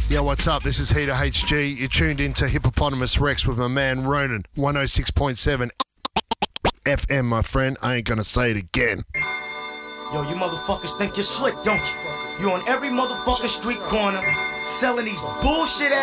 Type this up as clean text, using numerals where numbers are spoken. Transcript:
Yo, what's up? This is Heater HG. You're tuned into Hippopotamus Rex with my man Ronan, 106.7 FM, my friend. I ain't gonna say it again. Yo, you motherfuckers think you're slick, don't you? You on every motherfucking street corner selling these bullshit ass